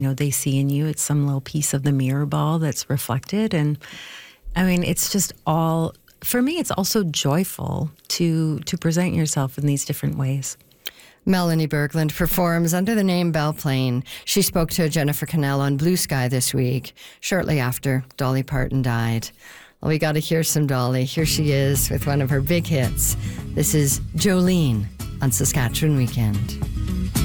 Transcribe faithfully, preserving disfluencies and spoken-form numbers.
you know, they see in you. It's some little piece of the mirror ball that's reflected. And I mean, it's just all, for me, it's also joyful to to present yourself in these different ways. Melanie Berglund performs under the name Belle Plaine. She spoke to Jennifer Cannell on Blue Sky this week, shortly after Dolly Parton died. Well, we got to hear some Dolly. Here she is with one of her big hits. This is Jolene on Saskatchewan Weekend.